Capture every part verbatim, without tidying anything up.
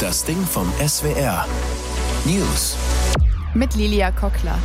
Das Ding vom S W R. News. Mit Lilia Kockler.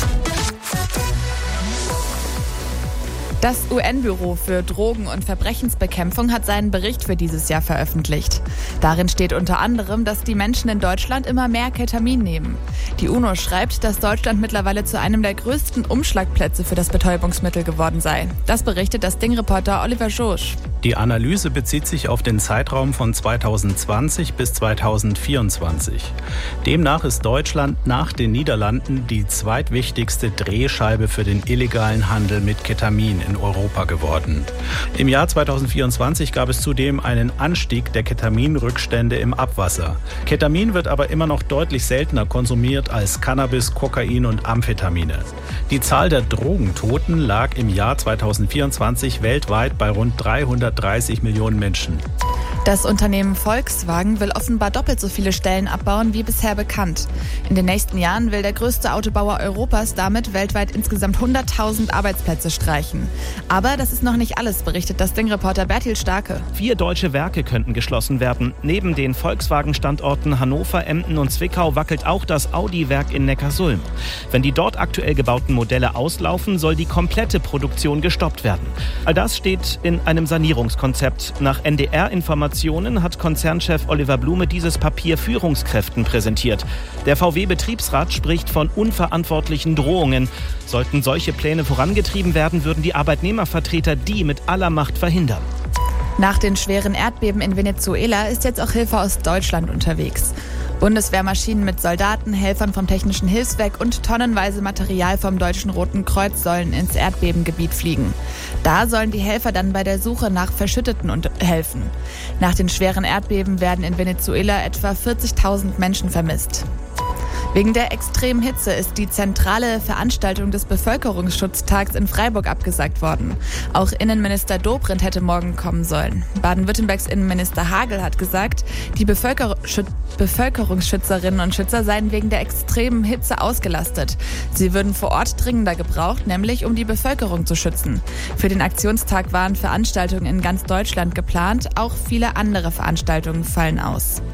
Das U N-Büro für Drogen- und Verbrechensbekämpfung hat seinen Bericht für dieses Jahr veröffentlicht. Darin steht unter anderem, dass die Menschen in Deutschland immer mehr Ketamin nehmen. Die UNO schreibt, dass Deutschland mittlerweile zu einem der größten Umschlagplätze für das Betäubungsmittel geworden sei. Das berichtet das Ding-Reporter Oliver Josch. Die Analyse bezieht sich auf den Zeitraum von zweitausendzwanzig bis zweitausendvierundzwanzig. Demnach ist Deutschland nach den Niederlanden die zweitwichtigste Drehscheibe für den illegalen Handel mit Ketamin in Europa geworden. Im Jahr zweitausendvierundzwanzig gab es zudem einen Anstieg der Ketaminrückstände im Abwasser. Ketamin wird aber immer noch deutlich seltener konsumiert als Cannabis, Kokain und Amphetamine. Die Zahl der Drogentoten lag im Jahr zweitausendvierundzwanzig weltweit bei rund dreihundertdreißig Millionen Menschen. Das Unternehmen Volkswagen will offenbar doppelt so viele Stellen abbauen wie bisher bekannt. In den nächsten Jahren will der größte Autobauer Europas damit weltweit insgesamt hunderttausend Arbeitsplätze streichen. Aber das ist noch nicht alles, berichtet das Ding-Reporter Bertil Starke. Vier deutsche Werke könnten geschlossen werden. Neben den Volkswagen-Standorten Hannover, Emden und Zwickau wackelt auch das Audi-Werk in Neckarsulm. Wenn die dort aktuell gebauten Modelle auslaufen, soll die komplette Produktion gestoppt werden. All das steht in einem Sanierungskonzept. Nach N D R-Informationen hat Konzernchef Oliver Blume dieses Papier Führungskräften präsentiert. Der V W-Betriebsrat spricht von unverantwortlichen Drohungen. Sollten solche Pläne vorangetrieben werden, würden die Arbeitnehmervertreter die mit aller Macht verhindern. Nach den schweren Erdbeben in Venezuela ist jetzt auch Hilfe aus Deutschland unterwegs. Bundeswehrmaschinen mit Soldaten, Helfern vom Technischen Hilfswerk und tonnenweise Material vom Deutschen Roten Kreuz sollen ins Erdbebengebiet fliegen. Da sollen die Helfer dann bei der Suche nach Verschütteten und helfen. Nach den schweren Erdbeben werden in Venezuela etwa vierzigtausend Menschen vermisst. Wegen der extremen Hitze ist die zentrale Veranstaltung des Bevölkerungsschutztags in Freiburg abgesagt worden. Auch Innenminister Dobrindt hätte morgen kommen sollen. Baden-Württembergs Innenminister Hagel hat gesagt, die Bevölker- Bevölkerungsschützerinnen und Schützer seien wegen der extremen Hitze ausgelastet. Sie würden vor Ort dringender gebraucht, nämlich um die Bevölkerung zu schützen. Für den Aktionstag waren Veranstaltungen in ganz Deutschland geplant. Auch viele andere Veranstaltungen fallen aus.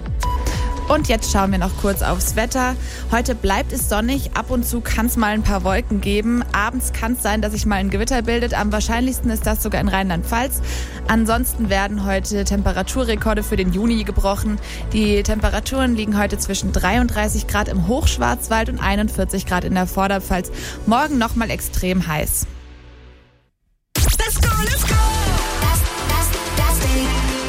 Und jetzt schauen wir noch kurz aufs Wetter. Heute bleibt es sonnig, ab und zu kann es mal ein paar Wolken geben. Abends kann es sein, dass sich mal ein Gewitter bildet. Am wahrscheinlichsten ist das sogar in Rheinland-Pfalz. Ansonsten werden heute Temperaturrekorde für den Juni gebrochen. Die Temperaturen liegen heute zwischen dreiunddreißig Grad im Hochschwarzwald und einundvierzig Grad in der Vorderpfalz. Morgen nochmal extrem heiß. Let's go, let's go! Das, das, das Ding.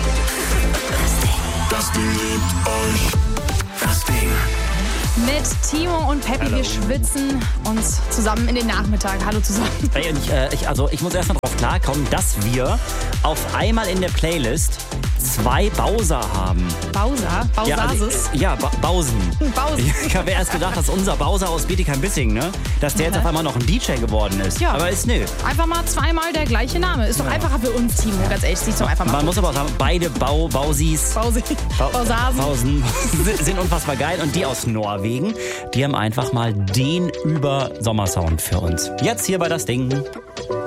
Das Ding liebt euch. Das Ding. Mit Timo und Peppi, wir schwitzen uns zusammen in den Nachmittag. Hallo zusammen. Hey, und ich, äh, ich, also ich muss erst mal drauf klarkommen, dass wir auf einmal in der Playlist zwei Bowser haben. Bowser? Bowsasis? Ja, also, ja ba- Bowsen. Bowsen. Ich habe erst gedacht, dass unser Bowser aus Bietigheim-Bissingen, ne, dass der jetzt auf einmal noch ein D J geworden ist. Ja. Aber ist nö. Einfach mal zweimal der gleiche Name. Ist doch Ja. einfacher für uns, Timo. Ganz ehrlich, siehst du einfach mal. Man muss aber auch sagen, beide Bau, Bausis, Bausi. Bau- Bausasen. Bausen sind unfassbar geil. Und die aus Norwegen, die haben einfach mal den Über-Sommersound für uns. Jetzt hier bei das Ding.